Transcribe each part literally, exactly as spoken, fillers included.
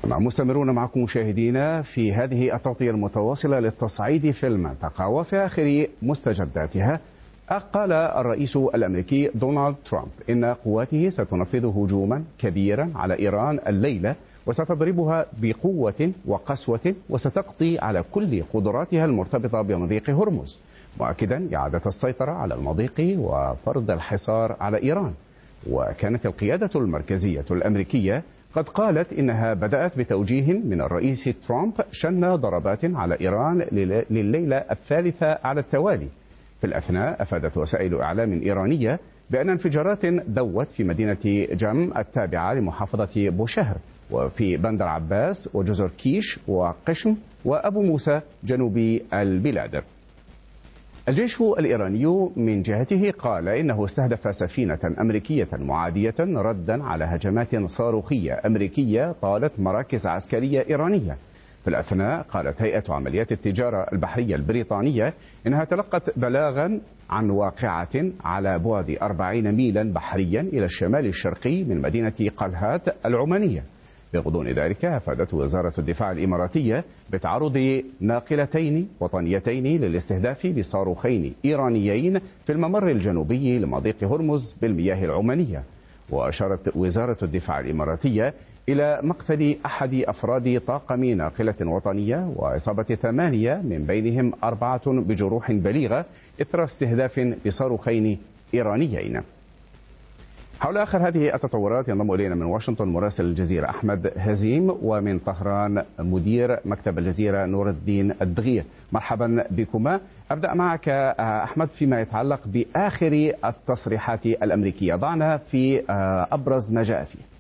مستمرون معكم مشاهدينا في هذه التغطية المتواصلة للتصعيد في المنطقة. وفي آخر مستجداتها قال الرئيس الأمريكي دونالد ترامب إن قواته ستنفذ هجوما كبيرا على إيران الليلة وستضربها بقوة وقسوة وستقضي على كل قدراتها المرتبطة بمضيق هرمز، مؤكدا إعادة السيطرة على المضيق وفرض الحصار على إيران. وكانت القيادة المركزية الأمريكية قد قالت إنها بدأت بتوجيه من الرئيس ترامب شن ضربات على إيران لليلة الثالثة على التوالي. في الأثناء أفادت وسائل إعلام إيرانية بأن انفجارات دوت في مدينة جم التابعة لمحافظة بوشهر وفي بندر عباس وجزر كيش وقشم وأبو موسى جنوب البلاد. الجيش الإيراني من جهته قال إنه استهدف سفينة أمريكية معادية ردا على هجمات صاروخية أمريكية طالت مراكز عسكرية إيرانية. في الأثناء قالت هيئة عمليات التجارة البحرية البريطانية إنها تلقت بلاغا عن واقعة على بعد أربعين ميلا بحريا إلى الشمال الشرقي من مدينة قلهات العمانية. بغضون ذلك أفادت وزارة الدفاع الإماراتية بتعرض ناقلتين وطنيتين للاستهداف بصاروخين إيرانيين في الممر الجنوبي لمضيق هرمز بالمياه العمانية. وأشارت وزارة الدفاع الإماراتية إلى مقتل أحد أفراد طاقم ناقلة وطنية وإصابة ثمانية من بينهم أربعة بجروح بليغة إثر استهداف بصاروخين إيرانيين. حول آخر هذه التطورات ينضم إلينا من واشنطن مراسل الجزيرة أحمد هزيم، ومن طهران مدير مكتب الجزيرة نور الدين الدغية. مرحبا بكما. أبدأ معك أحمد فيما يتعلق بآخر التصريحات الأمريكية، ضعنا في أبرز ما جاء فيه.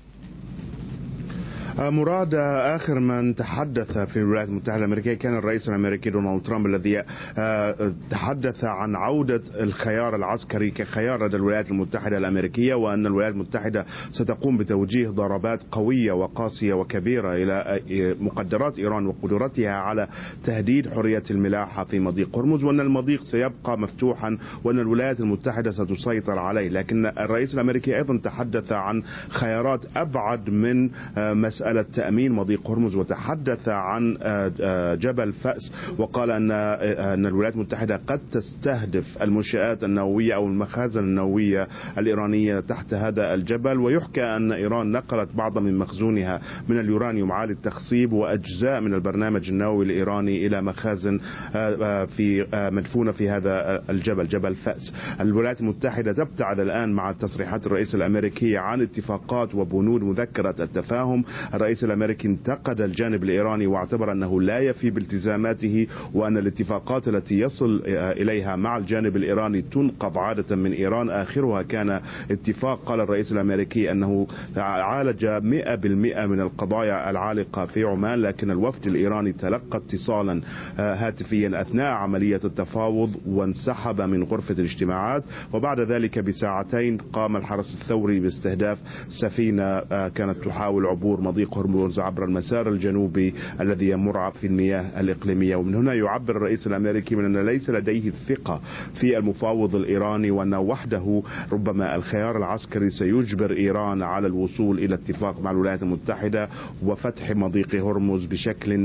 مراد، آخر من تحدث في الولايات المتحدة الأمريكية كان الرئيس الأمريكي دونالد ترامب الذي تحدث عن عودة الخيار العسكري كخيار لدى الولايات المتحدة الأمريكية، وأن الولايات المتحدة ستقوم بتوجيه ضربات قوية وقاسية وكبيرة إلى مقدرات إيران وقدرتها على تهديد حرية الملاحة في مضيق هرمز، وأن المضيق سيبقى مفتوحا وأن الولايات المتحدة ستسيطر عليه. لكن الرئيس الأمريكي أيضا تحدث عن خيارات أبعد من مسألة تأمين مضيق هرمز، وتحدث عن جبل فأس، وقال أن أن الولايات المتحدة قد تستهدف المنشآت النووية أو المخازن النووية الإيرانية تحت هذا الجبل. ويحكى أن إيران نقلت بعض من مخزونها من اليورانيوم عالي التخصيب وأجزاء من البرنامج النووي الإيراني إلى مخازن في مدفونة في هذا الجبل جبل فأس. الولايات المتحدة تبتعد الآن مع تصريحات الرئيس الأمريكي عن اتفاقات وبنود مذكرة التفاهم. الرئيس الأمريكي انتقد الجانب الإيراني واعتبر أنه لا يفي بالتزاماته، وأن الاتفاقات التي يصل إليها مع الجانب الإيراني تنقض عادة من إيران. آخرها كان اتفاق قال الرئيس الأمريكي أنه عالج مئة بالمئة من القضايا العالقة في عمان، لكن الوفد الإيراني تلقى اتصالا هاتفيا أثناء عملية التفاوض وانسحب من غرفة الاجتماعات. وبعد ذلك بساعتين قام الحرس الثوري باستهداف سفينة كانت تحاول عبور مضيق هرمز عبر المسار الجنوبي الذي يمر في المياه الإقليمية. ومن هنا يعبر الرئيس الأمريكي من أن ليس لديه الثقة في المفاوض الإيراني، وأن وحده ربما الخيار العسكري سيجبر إيران على الوصول إلى اتفاق مع الولايات المتحدة وفتح مضيق هرمز بشكل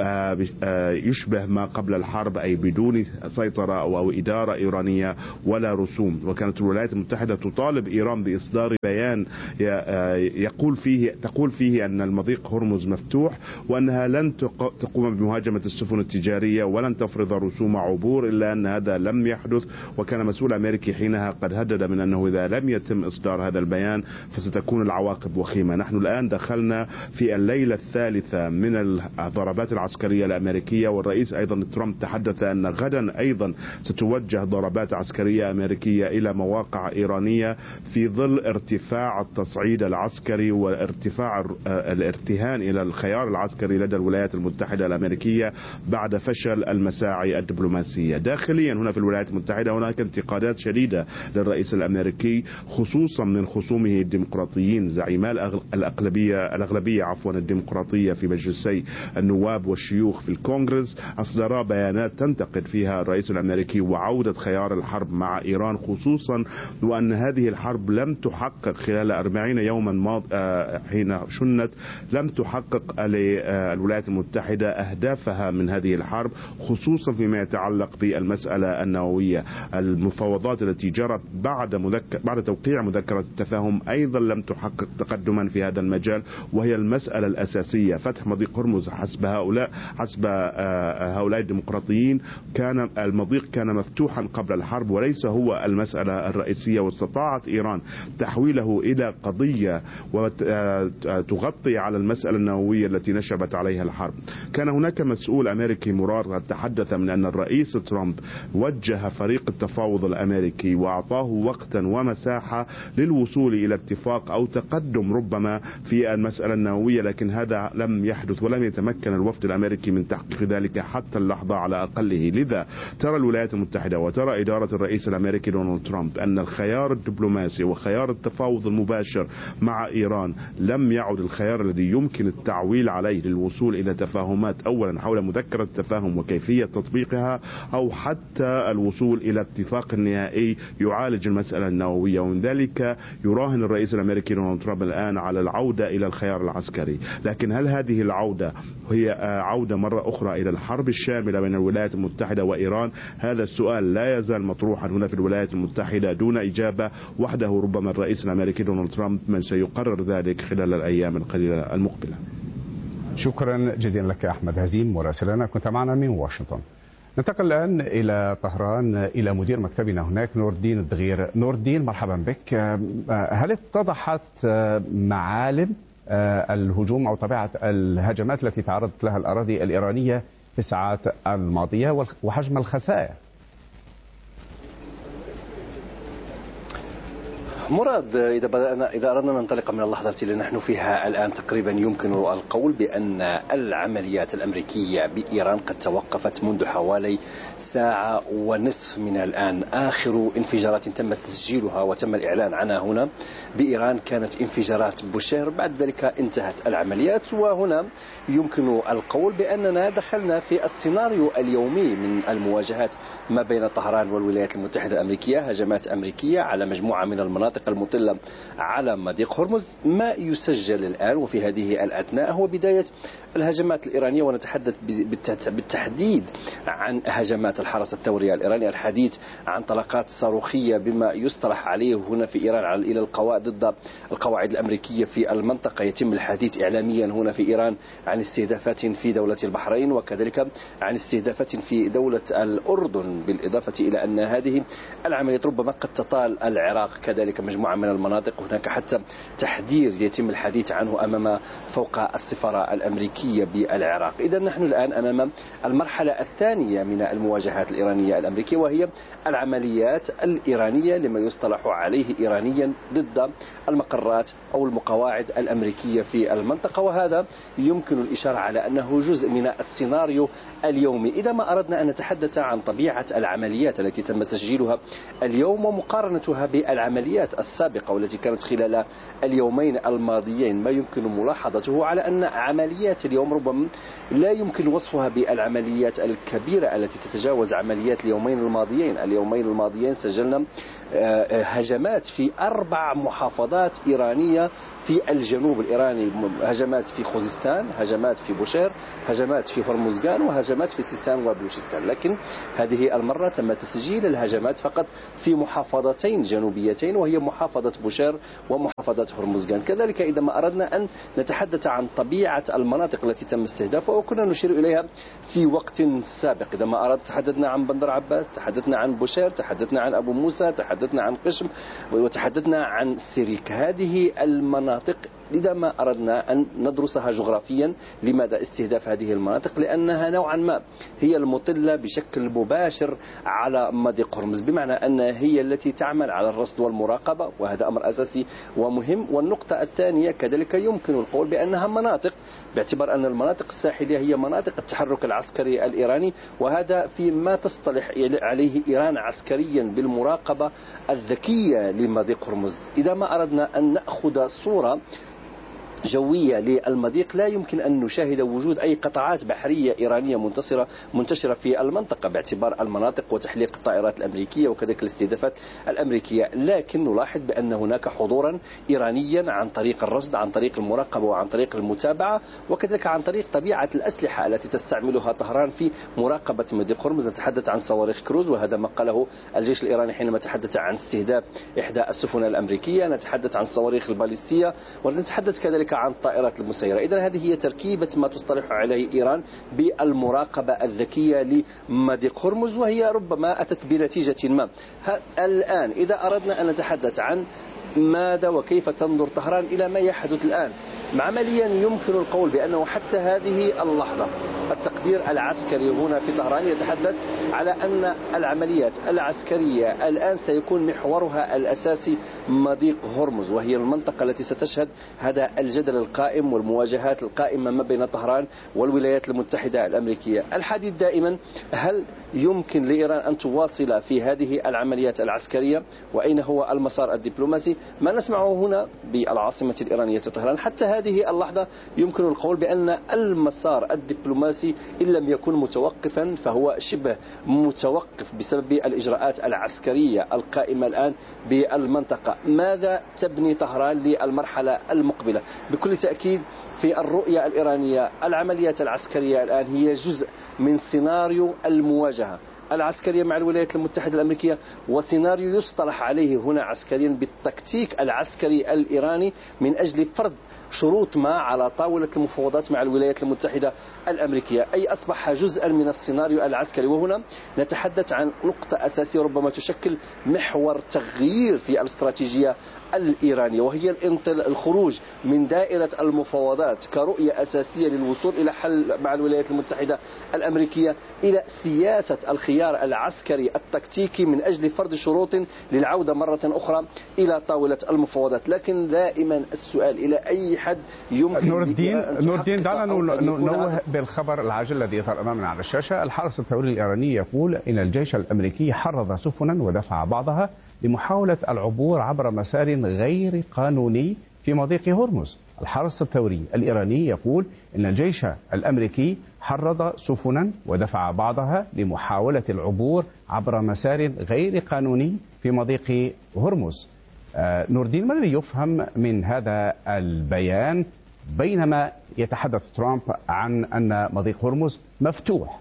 يشبه ما قبل الحرب، أي بدون سيطرة أو إدارة إيرانية ولا رسوم. وكانت الولايات المتحدة تطالب إيران بإصدار بيان يقول فيه تقول فيه أن المضيق هرمز مفتوح، وأنها لن تقوم بمهاجمة السفن التجارية ولن تفرض رسوم عبور، إلا أن هذا لم يحدث. وكان مسؤول أمريكي حينها قد هدد من أنه إذا لم يتم إصدار هذا البيان فستكون العواقب وخيمة. نحن الآن دخلنا في الليلة الثالثة من الضربات العسكرية الأمريكية، والرئيس أيضا ترامب تحدث أن غدا أيضا ستوجه ضربات عسكرية أمريكية إلى مواقع إيرانية في ظل ارتفاع التصعيد العسكري وارتفاع الارتهان إلى الخيار العسكري لدى الولايات المتحدة الأمريكية بعد فشل المساعي الدبلوماسية. داخليا هنا في الولايات المتحدة هناك انتقادات شديدة للرئيس الأمريكي، خصوصا من خصومه الديمقراطيين زعيما الأغلبية الأغلبية عفوا الديمقراطية في مجلسي النواب والشيوخ في الكونغرس، أصدرا بيانات تنتقد فيها الرئيس الأمريكي وعودة خيار الحرب مع إيران، خصوصا وأن هذه الحرب لم تحقق خلال أربعين يوما ماض حين شنت لم تحقق الولايات المتحدة أهدافها من هذه الحرب، خصوصا فيما يتعلق بالمسألة النووية. المفاوضات التي جرت بعد مذكر بعد توقيع مذكرة التفاهم أيضا لم تحقق تقدما في هذا المجال، وهي المسألة الأساسية فتح مضيق هرمز. حسب هؤلاء حسب هؤلاء الديمقراطيين كان المضيق كان مفتوحا قبل الحرب وليس هو المسألة الرئيسية، واستطاعت إيران تحويله إلى قضية وتغطي على المسألة النووية التي نشبت عليها الحرب. كان هناك مسؤول أمريكي مرار تحدث من أن الرئيس ترامب وجه فريق التفاوض الأمريكي وأعطاه وقتا ومساحة للوصول إلى اتفاق أو تقدم ربما في المسألة النووية، لكن هذا لم يحدث ولم يتمكن الوفد الأمريكي من تحقيق ذلك حتى اللحظة على أقله. لذا ترى الولايات المتحدة وترى إدارة الرئيس الأمريكي دونالد ترامب أن الخيار الدبلوماسي وخيار التفاوض المباشر مع إيران لم يعد الخيار الذي يمكن التعويل عليه للوصول إلى تفاهمات أولا حول مذكرة التفاهم وكيفية تطبيقها، أو حتى الوصول إلى اتفاق نهائي يعالج المسألة النووية. ومن ذلك يراهن الرئيس الأمريكي دونالد ترامب الآن على العودة إلى الخيار العسكري. لكن هل هذه العودة هي عودة مرة أخرى إلى الحرب الشاملة بين الولايات المتحدة وإيران؟ هذا السؤال لا يزال مطروحا هنا في الولايات المتحدة دون إجابة. وحده ربما الرئيس الأمريكي دونالد ترامب من سيقرر ذلك خلال الأيام القليلة المقبلة. شكرا جزيلا لك أحمد هزيم مراسلنا، كنت معنا من واشنطن. ننتقل الآن إلى طهران إلى مدير مكتبنا هناك نور الدين الدغير. نور الدين مرحبا بك. هل اتضحت معالم الهجوم أو طبيعة الهجمات التي تعرضت لها الأراضي الإيرانية في الساعات الماضية وحجم الخسائر؟ مراد، إذا بدأنا إذا أردنا ننطلق من اللحظة التي نحن فيها الآن تقريبا يمكن القول بأن العمليات الأمريكية بإيران قد توقفت منذ حوالي ساعة ونصف من الآن. آخر انفجارات تم تسجيلها وتم الإعلان عنها هنا بإيران كانت انفجارات بوشير، بعد ذلك انتهت العمليات. وهنا يمكن القول بأننا دخلنا في السيناريو اليومي من المواجهات ما بين طهران والولايات المتحدة الأمريكية، هجمات أمريكية على مجموعة من المناطق المطلة على مضيق هرمز. ما يسجل الآن وفي هذه الأثناء هو بداية الهجمات الإيرانية، ونتحدث بالتحديد عن هجمات الحرس الثوري الإيراني، الحديث عن طلقات صاروخية بما يصطلح عليه هنا في إيران إلى القواعد ضد القواعد الأمريكية في المنطقة. يتم الحديث إعلاميا هنا في إيران عن استهدافات في دولة البحرين وكذلك عن استهدافات في دولة الأردن، بالإضافة إلى أن هذه العمليات ربما قد تطال العراق كذلك مجموعة من المناطق. هناك حتى تحذير يتم الحديث عنه أمام فوق السفارة الأمريكية بالعراق. إذا نحن الآن أمام المرحلة الثانية من المواجهات الإيرانية الأمريكية، وهي العمليات الإيرانية لما يصطلح عليه إيرانيا ضد المقرات أو المقواعد الأمريكية في المنطقة. وهذا يمكن الإشارة على أنه جزء من السيناريو اليومي. إذا ما أردنا أن نتحدث عن طبيعة العمليات التي تم تسجيلها اليوم ومقارنتها بالعمليات السابقة والتي كانت خلال اليومين الماضيين، ما يمكن ملاحظته على أن عمليات اليوم ربما لا يمكن وصفها بالعمليات الكبيرة التي تتجاوز عمليات اليومين الماضيين. اليومين الماضيين سجلنا هجمات في أربع محافظات إيرانية في الجنوب الإيراني، هجمات في خوزستان، هجمات في بوشير، هجمات في هرمزغان، وهجمات في سيستان وبلوشستان. لكن هذه المرة تم تسجيل الهجمات فقط في محافظتين جنوبيتين، وهي محافظة بوشير ومحافظة هرمزغان. كذلك إذا ما أردنا أن نتحدث عن طبيعة المناطق التي تم استهدافها وكنا نشير إليها في وقت سابق، إذا ما أردت تحدثنا عن بندر عباس، تحدثنا عن بوشير، تحدثنا عن أبو موسى، تحدثنا عن قشم، وتحدثنا عن سيريك. هذه المناطق إذا ما أردنا أن ندرسها جغرافيا، لماذا استهداف هذه المناطق؟ لأنها نوعا ما هي المطلة بشكل مباشر على مضيق هرمز، بمعنى أن هي التي تعمل على الرصد والمراقبة، وهذا أمر أساسي ومهم. والنقطة الثانية كذلك يمكن القول بأنها مناطق، باعتبار أن المناطق الساحلية هي مناطق التحرك العسكري الإيراني، وهذا فيما تصطلح عليه إيران عسكريا بالمراقبة الذكية لمضيق هرمز. إذا ما أردنا أن نأخذ صورة جوية للمضيق لا يمكن أن نشاهد وجود أي قطعات بحرية إيرانية منتصرة منتشرة في المنطقة باعتبار المناطق وتحليق الطائرات الأمريكية وكذلك الاستهدافات الأمريكية، لكن نلاحظ بأن هناك حضورا إيرانيا عن طريق الرصد، عن طريق المراقبة وعن طريق المتابعة، وكذلك عن طريق طبيعة الأسلحة التي تستعملها طهران في مراقبة مضيق هرمز. نتحدث عن صواريخ كروز، وهذا ما قاله الجيش الإيراني حينما تحدث عن استهداف إحدى السفن الأمريكية. نتحدث عن الصواريخ الباليستية، ونتحدث كذلك عن الطائرات المسيرة. إذن هذه هي تركيبة ما تصطلح عليه إيران بالمراقبة الذكية لمضيق هرمز، وهي ربما أتت بنتيجة ما. الآن إذا أردنا أن نتحدث عن ماذا وكيف تنظر طهران إلى ما يحدث الآن، عمليا يمكن القول بأنه حتى هذه اللحظة التقدير العسكري هنا في طهران يتحدث على أن العمليات العسكرية الآن سيكون محورها الأساسي مضيق هرمز، وهي المنطقة التي ستشهد هذا الجدل القائم والمواجهات القائمة ما بين طهران والولايات المتحدة الأمريكية. الحديث دائما هل يمكن لإيران أن تواصل في هذه العمليات العسكرية، وأين هو المسار الدبلوماسي؟ ما نسمعه هنا بالعاصمة الإيرانية طهران حتى هذه اللحظة يمكن القول بأن المسار الدبلوماسي إن لم يكن متوقفا فهو شبه متوقف بسبب الإجراءات العسكرية القائمة الآن بالمنطقة. ماذا تبني طهران للمرحلة المقبلة؟ بكل تأكيد في الرؤية الإيرانية العمليات العسكرية الآن هي جزء من سيناريو المواجهة العسكرية مع الولايات المتحدة الأمريكية، وسيناريو يصطلح عليه هنا عسكريا بالتكتيك العسكري الإيراني من أجل فرض شروط ما على طاولة المفاوضات مع الولايات المتحدة الأمريكية، أي أصبح جزءا من السيناريو العسكري. وهنا نتحدث عن نقطة أساسية ربما تشكل محور تغيير في الاستراتيجية الإيرانية، وهي الخروج من دائرة المفاوضات كرؤية أساسية للوصول إلى حل مع الولايات المتحدة الأمريكية إلى سياسة الخيار العسكري التكتيكي من أجل فرض شروط للعودة مرة أخرى إلى طاولة المفاوضات. لكن دائما السؤال إلى أي حد يمكن نور الدين نور الدين دعنا ننوه بالخبر العاجل الذي يظهر أمامنا على الشاشة. الحرس الثوري الإيراني يقول إن الجيش الأمريكي حرض سفنا ودفع بعضها لمحاولة العبور عبر مسار غير قانوني في مضيق هرمز. الحرس الثوري الإيراني يقول إن الجيش الأمريكي حرض سفنا ودفع بعضها لمحاولة العبور عبر مسار غير قانوني في مضيق هرمز. آه نور الدين، ما الذي يفهم من هذا البيان بينما يتحدث ترامب عن أن مضيق هرمز مفتوح؟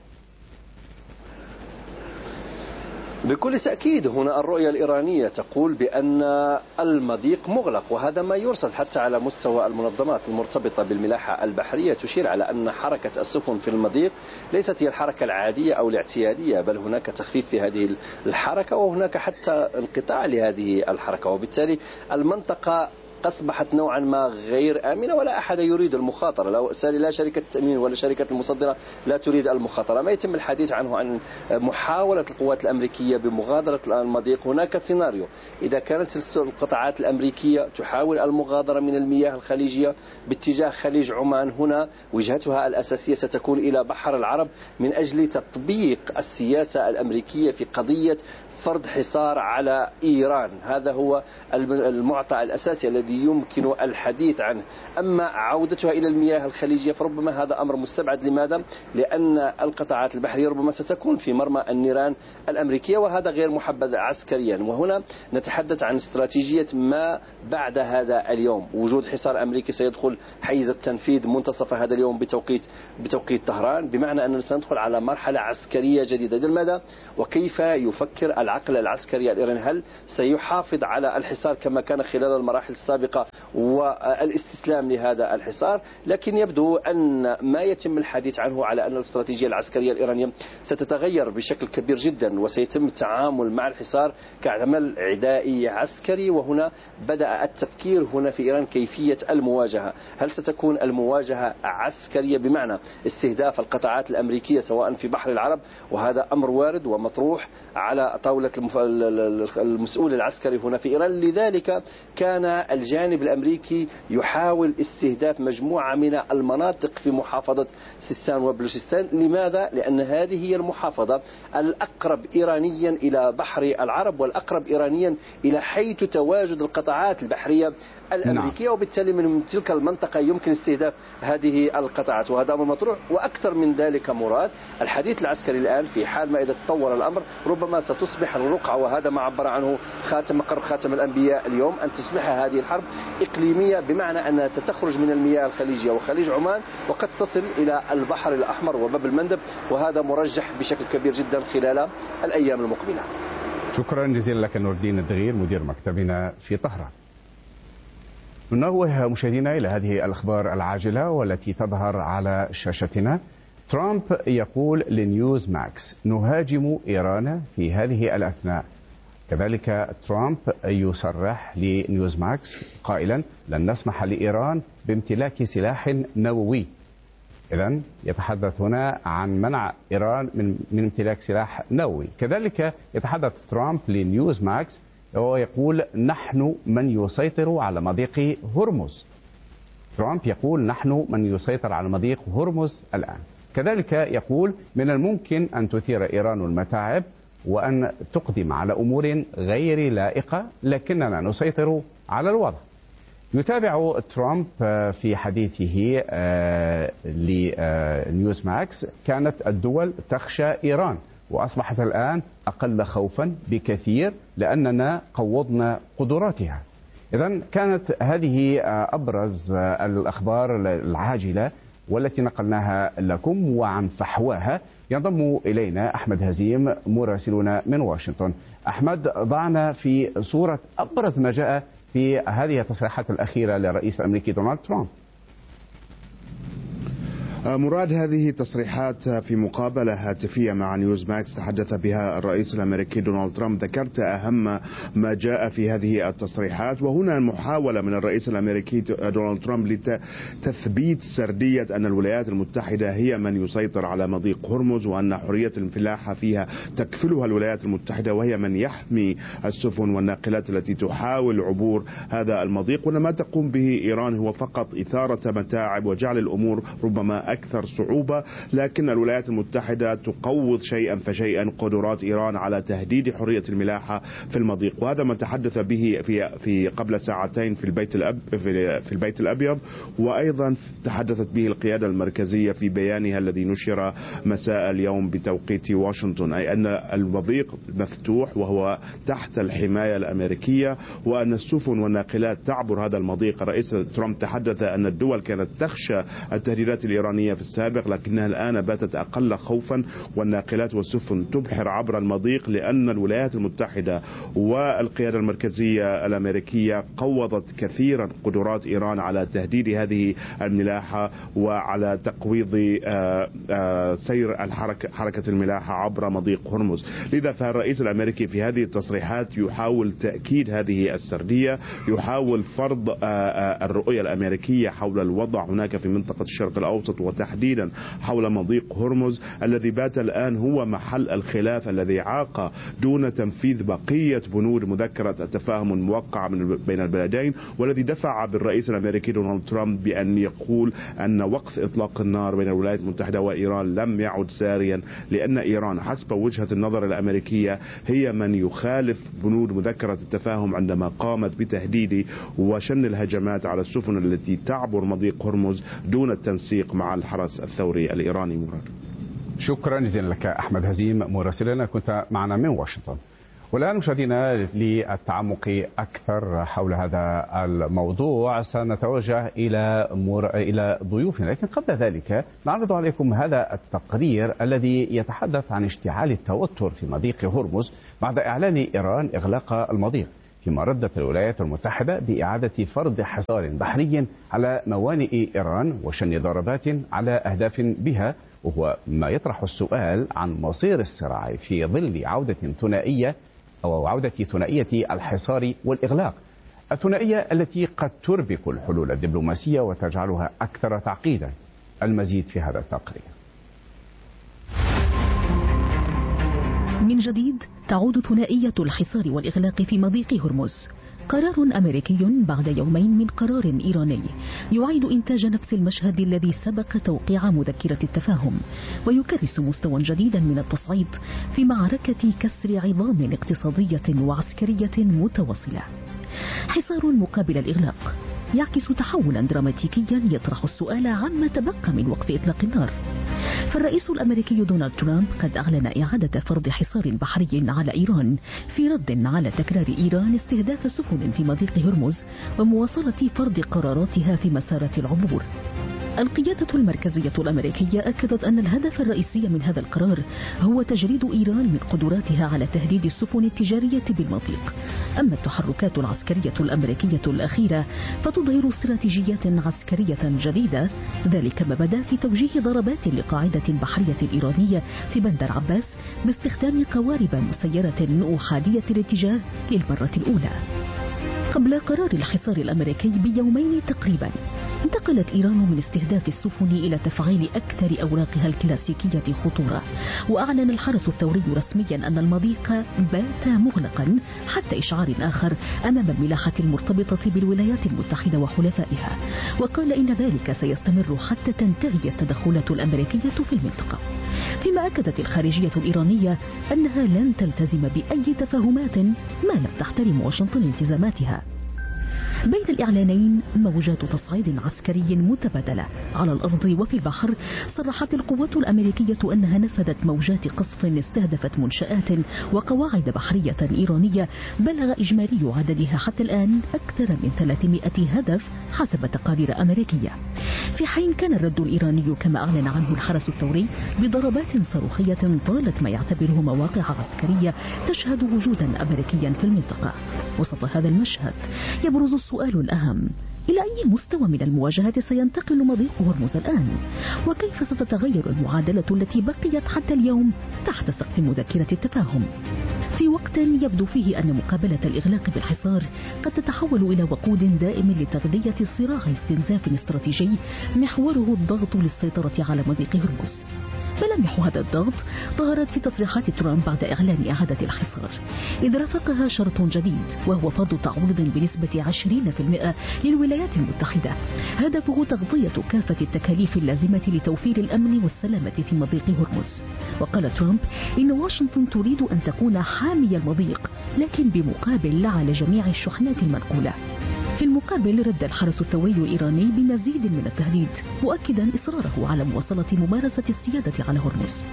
بكل تأكيد هنا الرؤية الإيرانية تقول بأن المضيق مغلق، وهذا ما يرصد حتى على مستوى المنظمات المرتبطة بالملاحة البحرية تشير على أن حركة السفن في المضيق ليست هي الحركة العادية أو الاعتيادية، بل هناك تخفيف في هذه الحركة وهناك حتى انقطاع لهذه الحركة، وبالتالي المنطقة أصبحت نوعا ما غير آمنة ولا أحد يريد المخاطرة. لا شركة التأمين ولا شركة المصدرة لا تريد المخاطرة. ما يتم الحديث عنه عن محاولة القوات الأمريكية بمغادرة المضيق. هناك سيناريو إذا كانت القطاعات الأمريكية تحاول المغادرة من المياه الخليجية باتجاه خليج عمان، هنا وجهتها الأساسية ستكون إلى بحر العرب من أجل تطبيق السياسة الأمريكية في قضية فرض حصار على إيران. هذا هو المعطى الأساسي الذي يمكن الحديث عنه. أما عودتها إلى المياه الخليجية فربما هذا أمر مستبعد. لماذا؟ لأن القطاعات البحرية ربما ستكون في مرمى النيران الأمريكية، وهذا غير محبذ عسكريا. وهنا نتحدث عن استراتيجية ما بعد هذا اليوم. وجود حصار أمريكي سيدخل حيز التنفيذ منتصف هذا اليوم بتوقيت بتوقيت طهران، بمعنى أننا سندخل على مرحلة عسكرية جديدة. لماذا وكيف يفكر العقل العسكري الإيراني؟ هل سيحافظ على الحصار كما كان خلال المراحل السابقة والاستسلام لهذا الحصار؟ لكن يبدو أن ما يتم الحديث عنه على أن الاستراتيجية العسكرية الإيرانية ستتغير بشكل كبير جدا، وسيتم التعامل مع الحصار كعمل عدائي عسكري. وهنا بدأ التفكير هنا في إيران كيفية المواجهة. هل ستكون المواجهة عسكرية بمعنى استهداف القطاعات الأمريكية سواء في بحر العرب، وهذا أمر وارد ومطروح على طاولة المسؤول العسكري هنا في إيران. لذلك كان الجانب الأمريكي يحاول استهداف مجموعة من المناطق في محافظة سيستان وبلوشستان. لماذا؟ لأن هذه هي المحافظة الأقرب إيرانيا إلى بحر العرب والأقرب إيرانيا إلى حيث تواجد القطاعات البحرية الأمريكية، وبالتالي من تلك المنطقة يمكن استهداف هذه القطاعات، وهذا أمر مطروح. وأكثر من ذلك مراد، الحديث العسكري الآن في حال ما إذا تطور الأمر ربما ستصبح الرقعة، وهذا ما عبر عنه خاتم مقر خاتم الأنبياء اليوم، أن تصبح هذه الحرب إقليمية، بمعنى أنها ستخرج من المياه الخليجية وخليج عمان وقد تصل إلى البحر الأحمر وباب المندب، وهذا مرجح بشكل كبير جدا خلال الأيام المقبلة. شكرا جزيلا لك نور الدين الدغير مدير مكتبنا في طهران. ننوه مشاهدينا إلى هذه الأخبار العاجلة والتي تظهر على شاشتنا. ترامب يقول لنيوز ماكس نهاجم إيران في هذه الأثناء. كذلك ترامب يصرح لنيوز ماكس قائلا لن نسمح لإيران بامتلاك سلاح نووي. إذن يتحدث هنا عن منع إيران من, من امتلاك سلاح نووي. كذلك يتحدث ترامب لنيوز ماكس ويقول نحن من يسيطر على مضيق هرمز. ترامب يقول نحن من يسيطر على مضيق هرمز الآن. كذلك يقول من الممكن أن تثير إيران المتاعب وأن تقدم على أمور غير لائقة، لكننا نسيطر على الوضع. يتابع ترامب في حديثه لنيوز ماكس كانت الدول تخشى إيران وأصبحت الآن أقل خوفا بكثير لأننا قوضنا قدراتها. إذن كانت هذه أبرز الأخبار العاجلة والتي نقلناها لكم، وعن فحواها ينضم إلينا أحمد هزيم مراسلنا من واشنطن. أحمد، ضعنا في صورة أبرز ما جاء في هذه التصريحات الأخيرة للرئيس الأمريكي دونالد ترامب. مراد هذه تصريحات في مقابلة هاتفية مع نيوز ماكس تحدث بها الرئيس الأمريكي دونالد ترامب. ذكرت أهم ما جاء في هذه التصريحات، وهنا محاولة من الرئيس الأمريكي دونالد ترامب لتثبيت سردية أن الولايات المتحدة هي من يسيطر على مضيق هرمز، وأن حرية الفلاحة فيها تكفلها الولايات المتحدة، وهي من يحمي السفن والناقلات التي تحاول عبور هذا المضيق، وأن ما تقوم به إيران هو فقط إثارة متاعب وجعل الأمور ربما أكثر صعوبة. لكن الولايات المتحدة تقوض شيئا فشيئا قدرات إيران على تهديد حرية الملاحة في المضيق، وهذا ما تحدث به في في قبل ساعتين في البيت الأب في, في البيت الأبيض، وأيضا تحدثت به القيادة المركزية في بيانها الذي نشر مساء اليوم بتوقيت واشنطن، أي أن المضيق مفتوح وهو تحت الحماية الأمريكية، وأن السفن والناقلات تعبر هذا المضيق. الرئيس ترامب تحدث أن الدول كانت تخشى التهديدات الإيرانية في السابق، لكنها الآن باتت أقل خوفا، والناقلات والسفن تبحر عبر المضيق، لأن الولايات المتحدة والقيادة المركزية الأمريكية قوضت كثيرا قدرات إيران على تهديد هذه الملاحة وعلى تقويض سير الحركة حركة الملاحة عبر مضيق هرمز. لذا فالرئيس الأمريكي في هذه التصريحات يحاول تأكيد هذه السردية، يحاول فرض الرؤية الأمريكية حول الوضع هناك في منطقة الشرق الأوسط، وتحديدا حول مضيق هرمز الذي بات الآن هو محل الخلاف الذي عاق دون تنفيذ بقية بنود مذكرة التفاهم الموقعة بين البلدين، والذي دفع بالرئيس الأمريكي دونالد ترامب بأن يقول أن وقف إطلاق النار بين الولايات المتحدة وإيران لم يعد ساريا، لأن إيران حسب وجهة النظر الأمريكية هي من يخالف بنود مذكرة التفاهم عندما قامت بتهديد وشن الهجمات على السفن التي تعبر مضيق هرمز دون التنسيق مع الحرس الثوري الإيراني. مراد، شكرا جزيلا لك أحمد هزيم مراسلنا كنت معنا من واشنطن. والآن مشاهدينا للتعمق أكثر حول هذا الموضوع سنتوجه إلى مر... إلى ضيوفنا، لكن قبل ذلك نعرض عليكم هذا التقرير الذي يتحدث عن اشتعال التوتر في مضيق هرمز بعد إعلان إيران إغلاق المضيق، فيما ردت الولايات المتحدة بإعادة فرض حصار بحري على موانئ إيران وشن ضربات على أهداف بها، وهو ما يطرح السؤال عن مصير الصراع في ظل عودة ثنائية أو عودة ثنائية الحصار والإغلاق، الثنائية التي قد تربك الحلول الدبلوماسية وتجعلها أكثر تعقيدا. المزيد في هذا التقرير. من جديد تعود ثنائية الحصار والإغلاق في مضيق هرمز، قرار أمريكي بعد يومين من قرار إيراني يعيد إنتاج نفس المشهد الذي سبق توقيع مذكرة التفاهم، ويكرس مستوى جديدا من التصعيد في معركة كسر عظام اقتصادية وعسكرية متواصلة. حصار مقابل الإغلاق يعكس تحولا دراماتيكيا يطرح السؤال عما تبقى من وقف إطلاق النار. فالرئيس الأمريكي دونالد ترامب قد أعلن إعادة فرض حصار بحري على إيران في رد على تكرار إيران استهداف سفن في مضيق هرمز ومواصلة فرض قراراتها في مسارات العبور. القيادة المركزية الأمريكية أكدت أن الهدف الرئيسي من هذا القرار هو تجريد إيران من قدراتها على تهديد السفن التجارية بالمضيق. أما التحركات العسكرية الأمريكية الأخيرة فتظهر استراتيجية عسكرية جديدة، ذلك ما بدا في توجيه ضربات لقاعدة بحرية إيرانية في بندر عباس باستخدام قوارب مسيرة أحادية الاتجاه للمرة الأولى. قبل قرار الحصار الأمريكي بيومين تقريبا انتقلت إيران من استهداف السفن إلى تفعيل أكثر أوراقها الكلاسيكية خطورة، وأعلن الحرس الثوري رسميا أن المضيق بات مغلقا حتى إشعار آخر أمام الملاحة المرتبطة بالولايات المتحدة وحلفائها، وقال إن ذلك سيستمر حتى تنتهي التدخلات الأمريكية في المنطقة. فيما أكدت الخارجية الإيرانية أنها لن تلتزم بأي تفاهمات ما لم تحترم واشنطن التزاماتها. بين الإعلانين موجات تصعيد عسكري متبادلة على الأرض وفي البحر. صرحت القوات الأمريكية أنها نفذت موجات قصف استهدفت منشآت وقواعد بحرية إيرانية بلغ إجمالي عددها حتى الآن أكثر من ثلاثمائة هدف حسب تقارير أمريكية، في حين كان الرد الإيراني كما أعلن عنه الحرس الثوري بضربات صاروخية طالت ما يعتبره مواقع عسكرية تشهد وجودا أمريكيا في المنطقة. وسط هذا المشهد يبرز السؤال الأهم: إلى أي مستوى من المواجهة سينتقل مضيق هرمز الآن؟ وكيف ستتغير المعادلة التي بقيت حتى اليوم تحت سقف مذكرة التفاهم؟ في وقت يبدو فيه أن مقابلة الإغلاق بالحصار قد تتحول إلى وقود دائم لتغذية صراع استنزاف استراتيجي محوره الضغط للسيطرة على مضيق هرمز. ملامح هذا الضغط ظهرت في تصريحات ترامب بعد إعلان إعادة الحصار، إذ رافقها شرط جديد وهو فرض تعويض بنسبة عشرين بالمئة للولايات المتحدة هدفه تغطية كافة التكاليف اللازمة لتوفير الأمن والسلامة في مضيق هرمز. وقال ترامب إن واشنطن تريد أن تكون حامي المضيق لكن بمقابل على جميع الشحنات المنقولة. في المقابل رد الحرس الثوري الإيراني بمزيد من التهديد مؤكدا إصراره على مواصلة ممارسة السيادة على هرمز.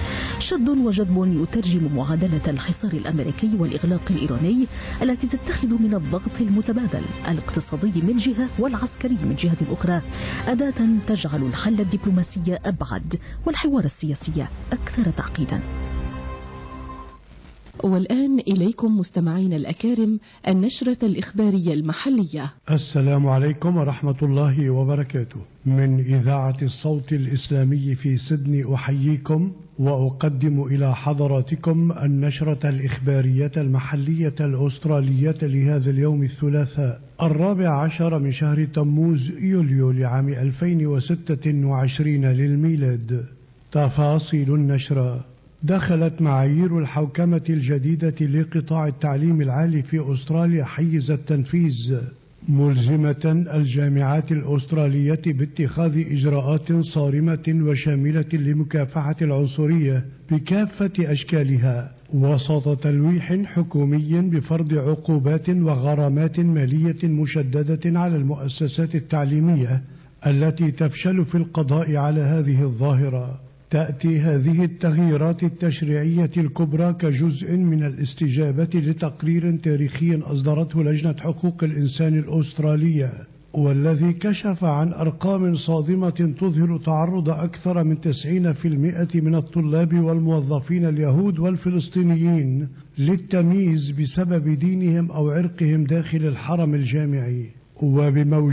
شد وجذب يترجم معادلة الحصار الأمريكي والإغلاق الإيراني التي تتخذ من الضغط المتبادل الاقتصادي من جهة والعسكري من جهة أخرى أداة تجعل الحل الدبلوماسي أبعد والحوار السياسي أكثر تعقيدا. والآن إليكم مستمعين الأكارم النشرة الإخبارية المحلية. السلام عليكم ورحمة الله وبركاته. من إذاعة الصوت الإسلامي في سيدني أحييكم وأقدم إلى حضراتكم النشرة الإخبارية المحلية الأسترالية لهذا اليوم الثلاثاء الرابع عشر من شهر تموز يوليو لعام ألفين وستة وعشرين للميلاد. تفاصيل النشرة: دخلت معايير الحوكمة الجديدة لقطاع التعليم العالي في أستراليا حيز التنفيذ، ملزمة الجامعات الأسترالية باتخاذ إجراءات صارمة وشاملة لمكافحة العنصرية بكافة أشكالها، وسط تلويح حكومي بفرض عقوبات وغرامات مالية مشددة على المؤسسات التعليمية التي تفشل في القضاء على هذه الظاهرة. تأتي هذه التغييرات التشريعية الكبرى كجزء من الاستجابة لتقرير تاريخي أصدرته لجنة حقوق الإنسان الأسترالية، والذي كشف عن أرقام صادمة تظهر تعرض أكثر من تسعين بالمئة من الطلاب والموظفين اليهود والفلسطينيين للتمييز بسبب دينهم أو عرقهم داخل الحرم الجامعي. وبموجب